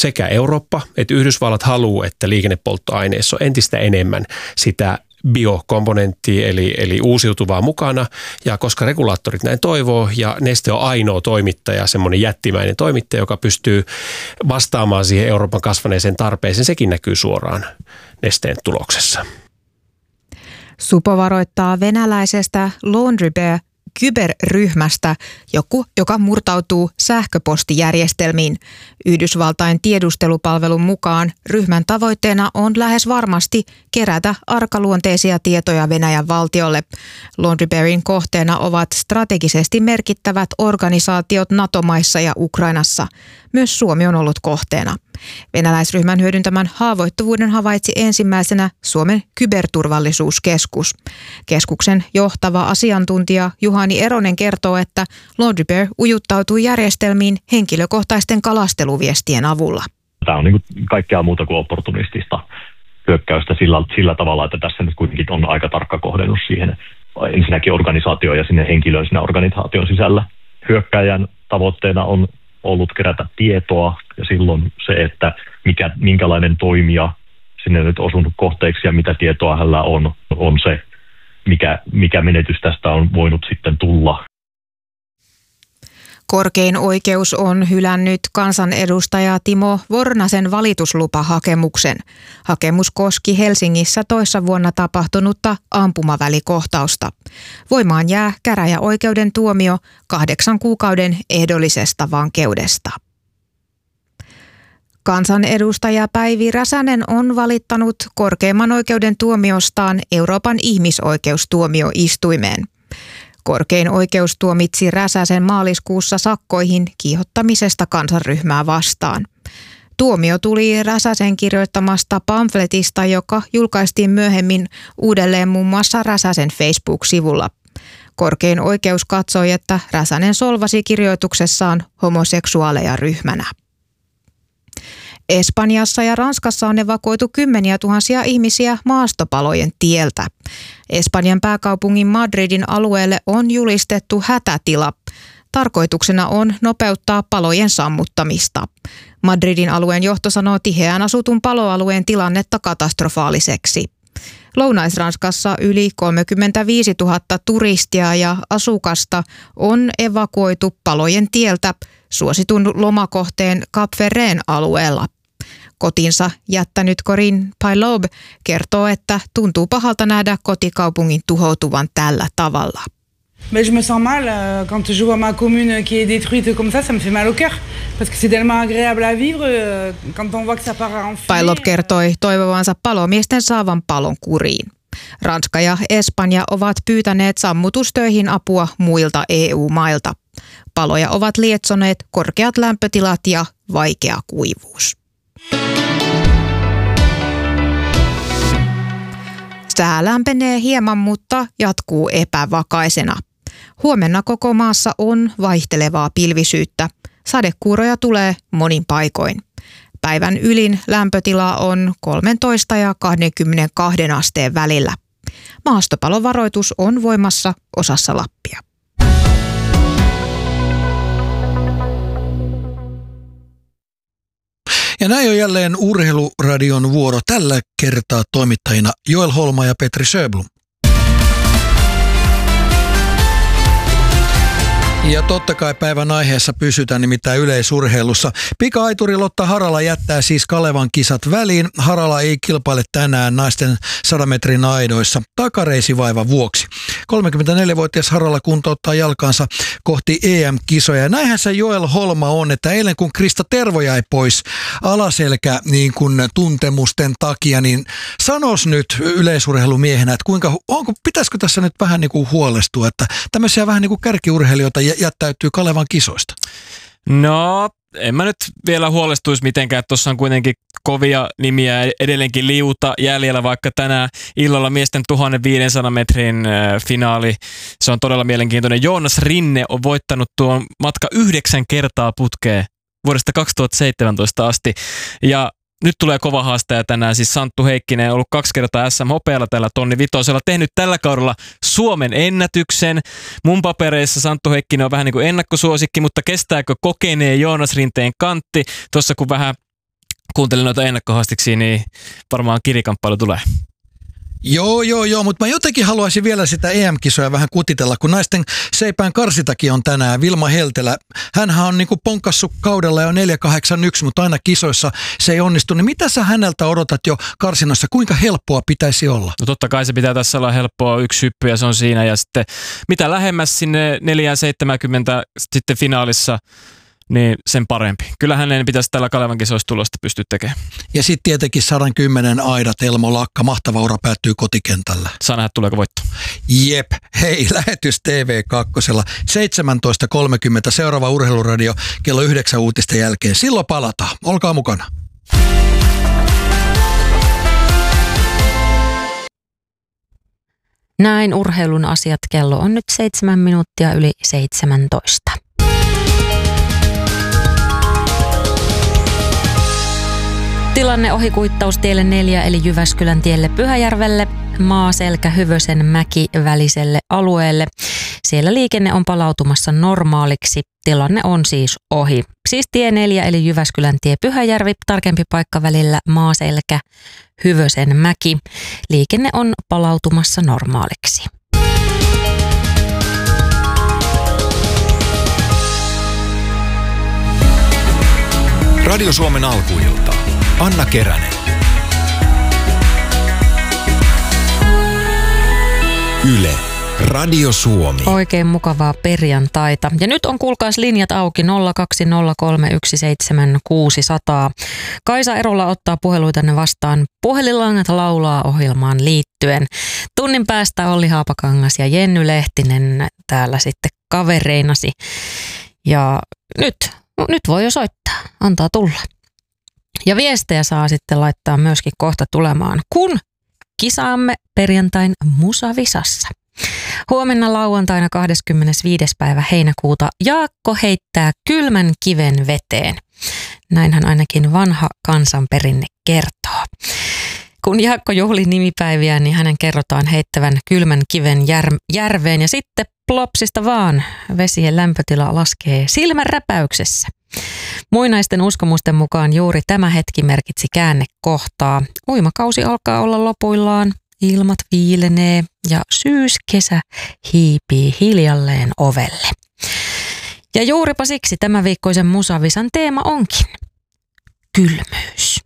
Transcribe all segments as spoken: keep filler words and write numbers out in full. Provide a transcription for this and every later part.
sekä Eurooppa että Yhdysvallat haluaa, että liikennepolttoaineissa on entistä enemmän sitä biokomponenttia eli, eli uusiutuvaa mukana, ja koska regulaattorit näin toivoo ja Neste on ainoa toimittaja, semmoinen jättimäinen toimittaja, joka pystyy vastaamaan siihen Euroopan kasvaneeseen tarpeeseen, sekin näkyy suoraan Nesteen tuloksessa. Supo varoittaa venäläisestä Laundry Bear kyberryhmästä, joku, joka murtautuu sähköpostijärjestelmiin. Yhdysvaltain tiedustelupalvelun mukaan ryhmän tavoitteena on lähes varmasti kerätä arkaluonteisia tietoja Venäjän valtiolle. Laundry Bearin kohteena ovat strategisesti merkittävät organisaatiot NATO-maissa ja Ukrainassa. Myös Suomi on ollut kohteena. Venäläisryhmän hyödyntämän haavoittuvuuden havaitsi ensimmäisenä Suomen kyberturvallisuuskeskus. Keskuksen johtava asiantuntija Juhani Eronen kertoo, että Laundry Bear ujuttautuu järjestelmiin henkilökohtaisten kalasteluviestien avulla. Tämä on niin kuin kaikkea muuta kuin opportunistista hyökkäystä sillä, sillä tavalla, että tässä nyt kuitenkin on aika tarkka kohdennus siihen ensinnäkin organisaatioon ja sinne henkilöön siinä organisaation sisällä. Hyökkäjän tavoitteena on ollut kerätä tietoa ja silloin se, että mikä, minkälainen toimija sinne nyt osunut kohteeksi ja mitä tietoa hänellä on, on se, mikä, mikä menetys tästä on voinut sitten tulla. Korkein oikeus on hylännyt kansanedustaja Timo Vornasen valituslupahakemuksen. Hakemus koski Helsingissä toissa vuonna tapahtunutta ampumavälikohtausta. Voimaan jää käräjäoikeuden tuomio kahdeksan kuukauden ehdollisesta vankeudesta. Kansanedustaja Päivi Räsänen on valittanut korkeimman oikeuden tuomiostaan Euroopan ihmisoikeustuomioistuimeen. Korkein oikeus tuomitsi Räsäsen maaliskuussa sakkoihin kiihottamisesta kansanryhmää vastaan. Tuomio tuli Räsäsen kirjoittamasta pamfletista, joka julkaistiin myöhemmin uudelleen muun muassa Räsäsen Facebook-sivulla. Korkein oikeus katsoi, että Räsänen solvasi kirjoituksessaan homoseksuaaleja ryhmänä. Espanjassa ja Ranskassa on evakuoitu kymmeniä tuhansia ihmisiä maastopalojen tieltä. Espanjan pääkaupungin Madridin alueelle on julistettu hätätila. Tarkoituksena on nopeuttaa palojen sammuttamista. Madridin alueen johto sanoo tiheään asutun paloalueen tilannetta katastrofaaliseksi. Lounais-Ranskassa yli kolmekymmentäviisituhatta turistia ja asukasta on evakuoitu palojen tieltä suositun lomakohteen Cap Ferrén alueella. Kotinsa jättänyt Corinne Pailob kertoo, että tuntuu pahalta nähdä kotikaupungin tuhoutuvan tällä tavalla. Mais je me sens mal euh, quand je vois ma commune qui est détruite comme ça, ça me fait mal au cœur parce que c'est tellement agréable à vivre euh, quand on voit que ça part en fumée. Pailob kertoi toivovansa palomiesten saavan palon kuriin. Ranska ja Espanja ovat pyytäneet sammutustöihin apua muilta E U-mailta. Paloja ovat lietsoneet korkeat lämpötilat ja vaikea kuivuus. Sää lämpenee hieman, mutta jatkuu epävakaisena. Huomenna koko maassa on vaihtelevaa pilvisyyttä. Sadekuuroja tulee monin paikoin. Päivän ylin lämpötila on kolmetoista ja kaksikymmentäkaksi asteen välillä. Maastopalovaroitus on voimassa osassa Lappia. Ja näin on jälleen Urheiluradion vuoro. Tällä kertaa toimittajina Joel Holma ja Petri Sjöblom. Ja totta kai päivän aiheessa pysytään nimittäin yleisurheilussa. Pika-aituri Lotta Harala jättää siis Kalevan kisat väliin. Harala ei kilpaile tänään naisten sadan metrin aidoissa takareisivaivan vuoksi. kolmekymmentäneljävuotias Harala kuntouttaa jalkansa kohti E M-kisoja. Ja näinhän se Joel Holma on, että eilen kun Krista Tervo jäi pois alaselkä niin kuin tuntemusten takia, niin sanos nyt yleisurheilumiehenä, että kuinka, onko, pitäisikö tässä nyt vähän niin kuin huolestua, että tämmöisiä vähän niin kuin kärkiurheilijoita jättäytyy Kalevan kisoista? No, en mä nyt vielä huolestuisi mitenkään, että tuossa on kuitenkin kovia nimiä edelleenkin liuta jäljellä, vaikka tänään illalla miesten tuhatviisisataa metrin finaali. Se on todella mielenkiintoinen. Joonas Rinne on voittanut tuon matka yhdeksän kertaa putkeen vuodesta kaksituhattaseitsemäntoista asti. Ja nyt tulee kova haastaja tänään, siis Santtu Heikkinen on ollut kaksi kertaa S M-hopealla tällä tonni vitosella, tehnyt tällä kaudella Suomen ennätyksen. Mun papereissa Santtu Heikkinen on vähän niin kuin ennakkosuosikki, mutta kestääkö kokeneen Joonas Rinteen kantti? Tuossa kun vähän kuuntelin noita ennakkohaastiksia, niin varmaan kirikamppailu tulee. Joo, joo, joo, mutta mä jotenkin haluaisin vielä sitä E M-kisoja vähän kutitella, kun naisten seipään karsitakin on tänään. Vilma Heltelä, hänhän on niinku ponkassut kaudella jo neljä kahdeksan yksi, mutta aina kisoissa se ei onnistu. Niin mitä sä häneltä odotat jo karsinnossa? Kuinka helppoa pitäisi olla? No totta kai se pitää tässä olla helppoa, yksi hyppy ja se on siinä. Ja sitten mitä lähemmäs sinne neljä seitsemänkymmentä sitten finaalissa, niin sen parempi. Kyllä hänen pitäisi tällä Kalevan kisoista tulosta pystyä tekemään. Ja sitten tietenkin sata kymmenen aidat, Elmo Lakka, mahtava ura päättyy kotikentällä. Saa nähdä, tuleeko voitto. Jep, hei, lähetys T V kaksi. seitsemäntoista kolmekymmentä, seuraava Urheiluradio kello yhdeksän uutisten jälkeen. Silloin palataan. Olkaa mukana. Näin urheilun asiat, kello on nyt seitsemän minuuttia yli seitsemäntoista. Tilanne ohikuittaustielle neljä eli Jyväskylän tielle Pyhäjärvelle, Maaselkä Hyvösen mäki väliselle alueelle. Siellä liikenne on palautumassa normaaliksi. Tilanne on siis ohi. Siis tie neljä eli Jyväskylän tie Pyhäjärvi, tarkempi paikka välillä Maaselkä Hyvösen mäki. Liikenne on palautumassa normaaliksi. Radio Suomen alkuilta. Anna Keränen. Yle. Radio Suomi. Oikein mukavaa perjantaita. Ja nyt on kuulkaas linjat auki nolla kaksi nolla kolme yksi seitsemän kuusi nolla nolla. Kaisa Erola ottaa puheluitanne vastaan. Puhelinlangat laulaa ohjelmaan liittyen. Tunnin päästä Olli Haapakangas ja Jenny Lehtinen täällä sitten kavereinasi. Ja nyt, nyt voi jo soittaa. Antaa tulla. Ja viestejä saa sitten laittaa myöskin kohta tulemaan, kun kisaamme perjantain musavisassa. Huomenna lauantaina kahdeskymmenesviides päivä heinäkuuta Jaakko heittää kylmän kiven veteen. Näinhän ainakin vanha kansanperinne kertoo. Kun Jaakko juhli nimipäiviä, niin hänen kerrotaan heittävän kylmän kiven jär- järveen ja sitten plopsista vaan vesien lämpötila laskee silmänräpäyksessä. Muinaisten uskomusten mukaan juuri tämä hetki merkitsi käännekohtaa. Uimakausi alkaa olla lopuillaan, ilmat viilenee ja syyskesä hiipii hiljalleen ovelle. Ja juuripa siksi tämän viikkoisen musavisan teema onkin kylmyys.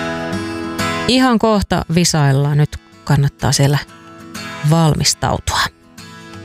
Ihan kohta visaillaan, nyt kannattaa siellä valmistautua.